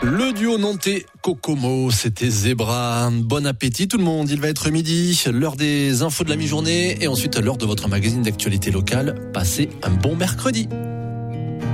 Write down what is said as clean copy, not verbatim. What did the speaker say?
Le duo nantais Kokomo, c'était Zebra. Bon appétit tout le monde, il va être midi, l'heure des infos de la mi-journée et ensuite l'heure de votre magazine d'actualité locale. Passez un bon mercredi.